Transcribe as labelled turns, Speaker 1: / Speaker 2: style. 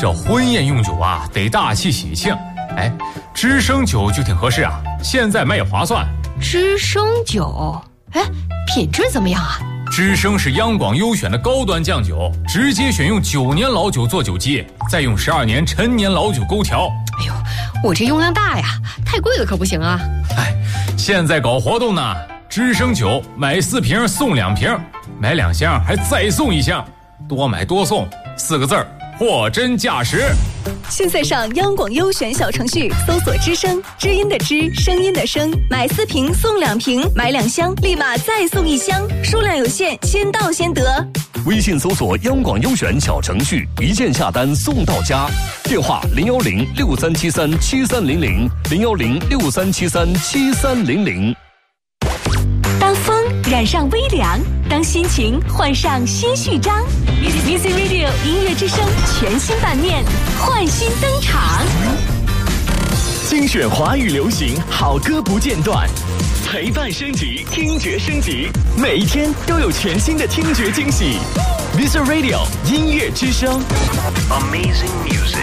Speaker 1: 这婚宴用酒啊，得大气喜庆。哎，知升酒就挺合适啊，现在卖也划算。
Speaker 2: 知升酒，哎，品质怎么样啊？
Speaker 1: 知升是央广优选的高端酱酒，直接选用9年老酒做酒基，再用12年陈年老酒勾调。
Speaker 2: 哎呦，我这用量大呀，太贵了可不行啊。
Speaker 1: 哎，现在搞活动呢，知升酒买4瓶送2瓶，买2箱还再送1箱，多买多送，4个字儿，货真价实。
Speaker 3: 现在上央广优选小程序搜索知声，知音的知，声音的声，买4瓶送2瓶，买2箱立马再送1箱，数量有限，先到先得。
Speaker 4: 微信搜索央广优选小程序，一键下单送到家。电话01063737300 01063737300。
Speaker 3: 当风染上微凉，当心情换上新序章， Music Radio 音乐之声全新版面焕新登场，
Speaker 5: 精选华语流行好歌不间断，陪伴升级，听觉升级，每一天都有全新的听觉惊喜。Music Radio 音乐之声 ，Amazing Music。